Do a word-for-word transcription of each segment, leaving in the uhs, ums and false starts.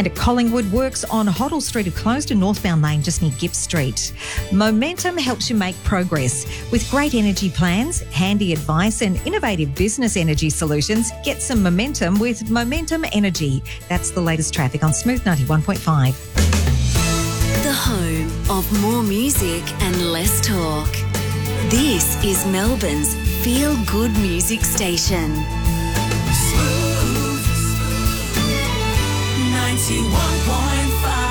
And at Collingwood, works on Hoddle Street have closed a northbound lane just near Gibbs Street. Momentum helps you make progress. With great energy plans, handy advice and innovative business energy solutions, get some momentum with Momentum Energy. That's the latest traffic on Smooth ninety-one point five. The home of more music and less talk. This is Melbourne's Feel Good Music Station. ninety-one point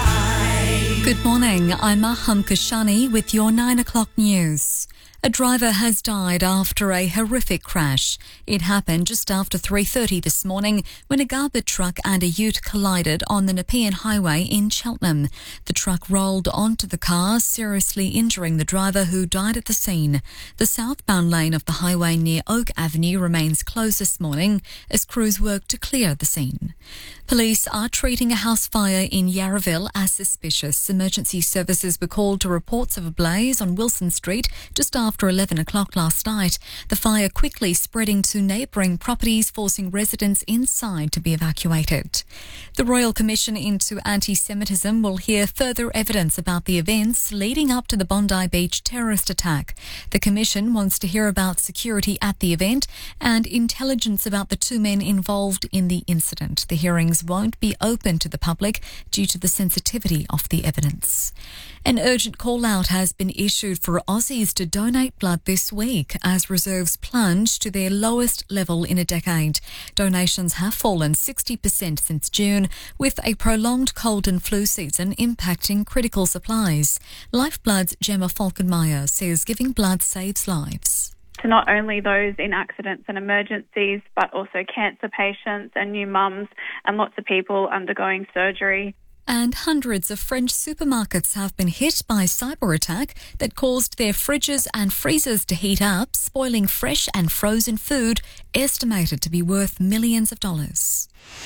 five. Good morning, I'm Aham Kashani with your nine o'clock news. A driver has died after a horrific crash. It happened just after three thirty this morning when a garbage truck and a ute collided on the Nepean Highway in Cheltenham. The truck rolled onto the car, seriously injuring the driver who died at the scene. The southbound lane of the highway near Oak Avenue remains closed this morning as crews work to clear the scene. Police are treating a house fire in Yarraville as suspicious. Emergency services were called to reports of a blaze on Wilson Street just after eleven o'clock last night. The fire quickly spreading to neighbouring properties, forcing residents inside to be evacuated. The Royal Commission into Anti-Semitism will hear further evidence about the events leading up to the Bondi Beach terrorist attack. The Commission wants to hear about security at the event and intelligence about the two men involved in the incident. The hearings won't be open to the public due to the sensitivity of the evidence. An urgent call-out has been issued for Aussies to donate blood this week as reserves plunge to their lowest level in a decade. Donations have fallen sixty percent since June, with a prolonged cold and flu season impacting critical supplies. Lifeblood's Gemma Falkenmeyer says giving blood saves lives. To not only those in accidents and emergencies, but also cancer patients and new mums and lots of people undergoing surgery. And hundreds of French supermarkets have been hit by a cyber attack that caused their fridges and freezers to heat up, spoiling fresh and frozen food, estimated to be worth millions of dollars.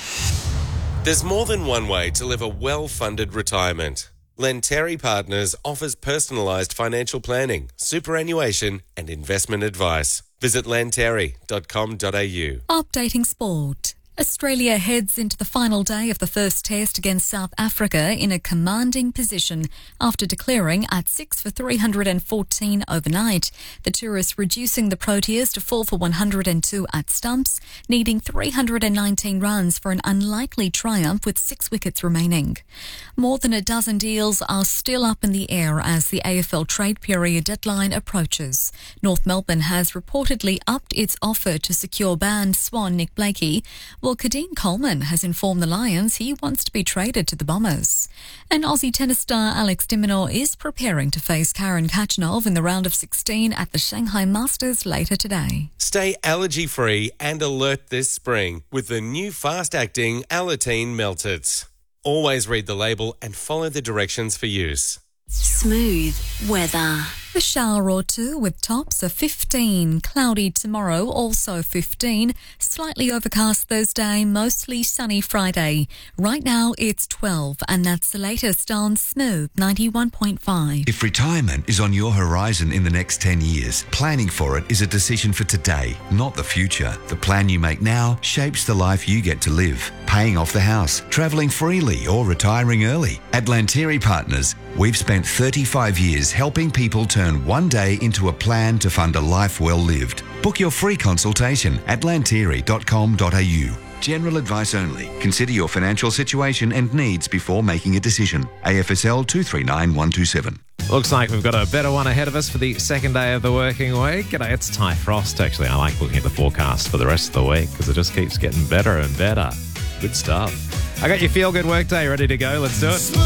There's more than one way to live a well-funded retirement. Lenteri Partners offers personalised financial planning, superannuation and investment advice. Visit lenteri dot com dot a u. Updating sport. Australia heads into the final day of the first test against South Africa in a commanding position after declaring at six for three hundred fourteen overnight. The tourists reducing the Proteas to four for one hundred two at stumps, needing three hundred nineteen runs for an unlikely triumph with six wickets remaining. More than a dozen deals are still up in the air as the A F L trade period deadline approaches. North Melbourne has reportedly upped its offer to secure banned Swan Nick Blakey, while Kadeen Coleman has informed the Lions he wants to be traded to the Bombers. And Aussie tennis star Alex de Minaur is preparing to face Karen Khachanov in the round of sixteen at the Shanghai Masters later today. Stay allergy-free and alert this spring with the new fast-acting Alateen Meltits. Always read the label and follow the directions for use. Smooth weather. A shower or two with tops of fifteen. Cloudy tomorrow, also fifteen. Slightly overcast Thursday, mostly sunny Friday. Right now it's twelve, and that's the latest on Smooth ninety-one point five. If retirement is on your horizon in the next ten years, planning for it is a decision for today, not the future. The plan you make now shapes the life you get to live. Paying off the house, travelling freely or retiring early. At Lenteri Partners, we've spent thirty-five years helping people turn one day into a plan to fund a life well lived. Book your free consultation at lenteri dot com dot a u. General advice only. Consider your financial situation and needs before making a decision. A F S L two three nine one two seven. Looks like we've got a better one ahead of us for the second day of the working week. G'day, it's Ty Frost. Actually, I like looking at the forecast for the rest of the week because it just keeps getting better and better. Good stuff. I got your feel-good workday ready to go. Let's do it.